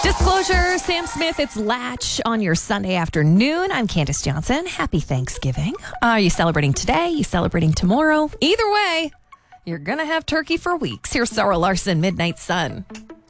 Disclosure, Sam Smith, it's Latch on your Sunday afternoon. I'm Candace Johnson. Happy Thanksgiving. Are you celebrating today? You celebrating tomorrow? Either way, you're going to have turkey for weeks. Here's Sarah Larson, Midnight Sun.